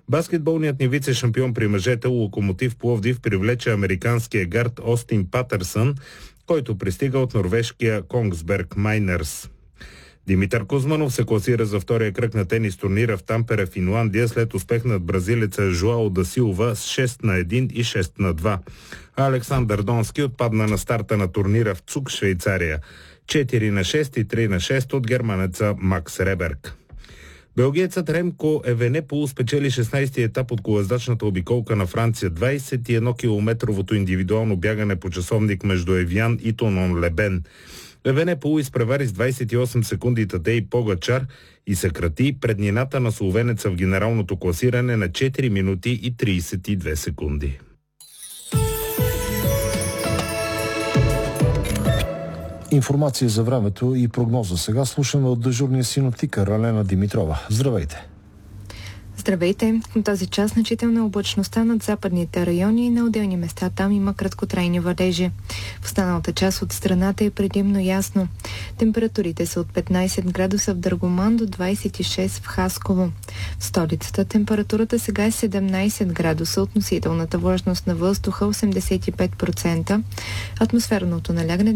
Баскетболният ни вице-шампион при мъжете Локомотив Пловдив привлече американския гард Остин Патърсън, който пристига от норвежкия Конгсберг Майнерс. Димитър Кузманов се класира за втория кръг на тенис турнира в Тампере, Финландия, след успех над бразилеца Жуао да Силва с 6-1 и 6-2. Александър Донски отпадна на старта на турнира в Цук, Швейцария. 4-6 и 3-6 от германеца Макс Реберг. Белгиецът Ремко Евенепол спечели 16-ти етап от колездачната обиколка на Франция, 21-километровото индивидуално бягане по часовник между Евян и Тонон-Лебен. Евенепол изпревари с 28 секунди Тадей Погачар и съкрати преднината на словенеца в генералното класиране на 4 минути и 32 секунди. Информация за времето и прогноза сега слушаме от дежурния синоптикър Алена Димитрова. Здравейте! Здравейте! Към този час значителна облачността над западните райони и на отделни места там има краткотрайни валежи. В останалата част от страната е предимно ясно. Температурите са от 15 градуса в Дъргоман до 26 в Хасково. В столицата температурата сега е 17 градуса, относителната влажност на въздуха 85%, атмосферното налягане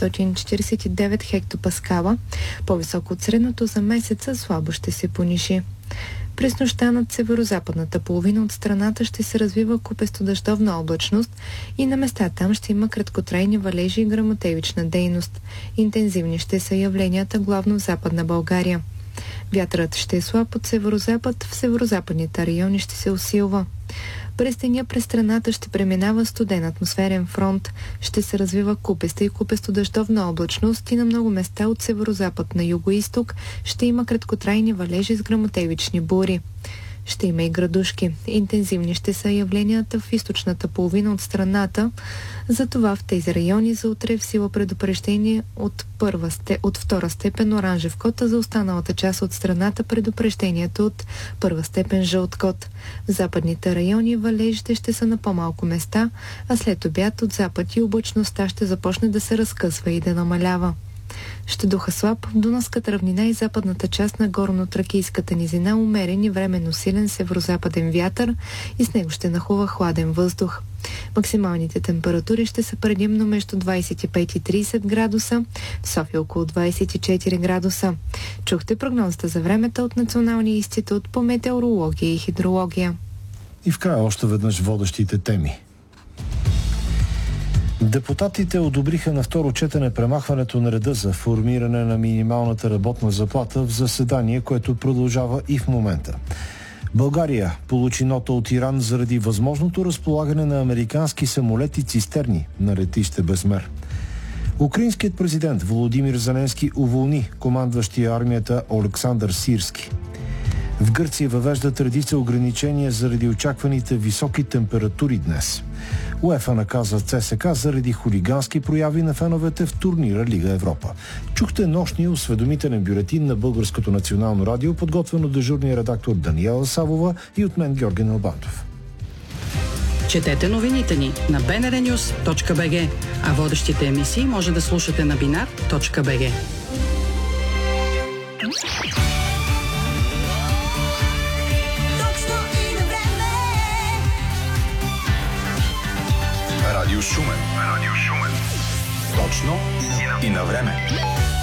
949 хектопаскала, по-високо от средното за месеца, слабо ще се понижи. През нощта над северо-западната половина от страната ще се развива купесто-дъждовна облачност и на места там ще има краткотрайни валежи и гръмотевична дейност. Интензивни ще са явленията главно в Западна България. Вятърът ще е слаб от северо-запад, в северо-западните райони ще се усилва. През деня през страната ще преминава студен атмосферен фронт, ще се развива купеста и купесто-дъждовна облачност и на много места от северо-запад на юго-исток ще има краткотрайни валежи с гръмотевични бури. Ще има и градушки. Интензивни ще са явленията в източната половина от страната. Затова в тези райони за утре в сила предупреждение от втора степен оранжев код, а за останалата част от страната предупреждението от първа степен жълт код. В западните райони валежите ще са на по-малко места, а след обяд от запад и облачността ще започне да се разкъсва и да намалява. Ще духа слаб в Дунавската равнина и западната част на горно-тракийската низина умерен и временно силен северо-западен вятър и с него ще нахлува хладен въздух. Максималните температури ще са предимно между 25 и 30 градуса, в София около 24 градуса. Чухте прогнозата за времето от Националния институт по метеорология и хидрология. И в края още веднъж водещите теми. Депутатите одобриха на второ четене премахването на реда за формиране на минималната работна заплата в заседание, което продължава и в момента. България получи нота от Иран заради възможното разполагане на американски самолети цистерни на летище Безмер. Украинският президент Володимир Зеленски уволни командващия армията Олександър Сирски. В Гърция въвеждат редица ограничения заради очакваните високи температури днес. УЕФА наказва ЦСКА заради хулигански прояви на феновете в турнира Лига Европа. Чухте нощния осведомителен бюлетин на Българското национално радио, подготвен от дежурния редактор Даниела Савова и от мен Георги Налбантов. Четете новините ни на bnrnews.bg, а водещите емисии може да слушате на binar.bg. Радио Шумен. Точно и на време.